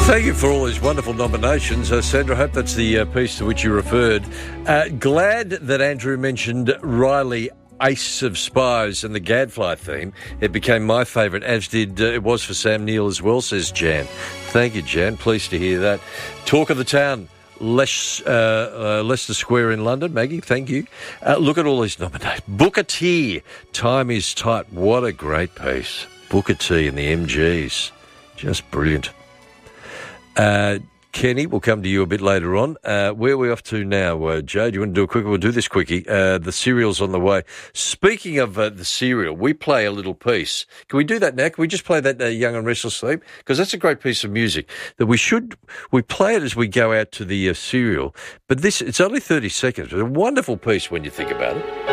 Thank you for all these wonderful nominations, Sandra. I hope that's the piece to which you referred. Glad that Andrew mentioned Riley Ace of Spies and the Gadfly theme. It became my favourite, as did it was for Sam Neill as well, says Jan. Thank you, Jan. Pleased to hear that. Talk of the town. Leicester Square in London. Maggie, thank you. Look at all these nominations. Booker T. Time is Tight. What a great piece. Booker T and the MGs. Just brilliant. Kenny, we'll come to you a bit later on. Where are we off to now, Joe? Do you want to do a quickie? We'll do this quickie. The cereal's on the way. Speaking of the cereal, we play a little piece. Can we do that now? Can we just play that Young and Restless theme? Because that's a great piece of music that we play it as we go out to the cereal. But it's only 30 seconds. It's a wonderful piece when you think about it.